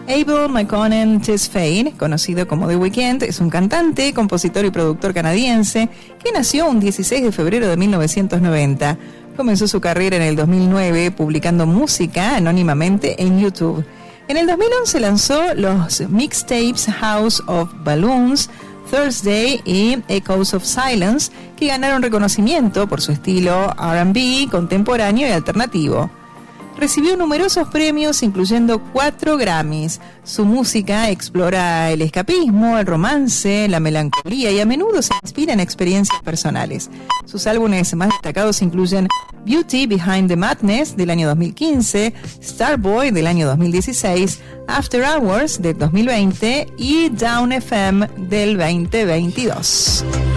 Abel McConnell Tesfaye, conocido como The Weeknd, es un cantante, compositor y productor canadiense que nació un 16 de febrero de 1990. Comenzó su carrera en el 2009 publicando música anónimamente en YouTube. En el 2011 lanzó los mixtapes House of Balloons, Thursday y Echoes of Silence, que ganaron reconocimiento por su estilo R&B, contemporáneo y alternativo. Recibió numerosos premios, incluyendo 4 Grammys. Su música explora el escapismo, el romance, la melancolía y a menudo se inspira en experiencias personales. Sus álbumes más destacados incluyen Beauty Behind the Madness del año 2015, Starboy del año 2016, After Hours del 2020 y Down FM del 2022.